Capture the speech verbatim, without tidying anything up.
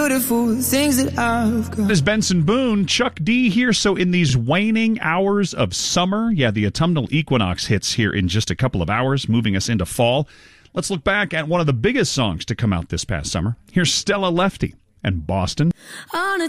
Beautiful things that I've got. This is Benson Boone, Chuck D here. So in these waning hours of summer, yeah, the autumnal equinox hits here in just a couple of hours, moving us into fall. Let's look back at one of the biggest songs to come out this past summer. Here's Stella Lefty and Boston. On a